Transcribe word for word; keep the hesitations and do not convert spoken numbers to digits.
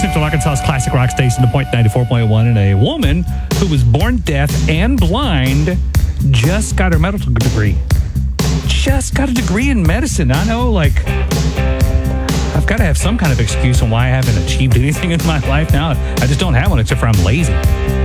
listening to Arkansas's classic rock station, The Point ninety-four point one, and a woman who was born deaf and blind just got her medical degree. Just got a degree in medicine. I know, like, I've got to have some kind of excuse on why I haven't achieved anything in my life now. I just don't have one except for I'm lazy.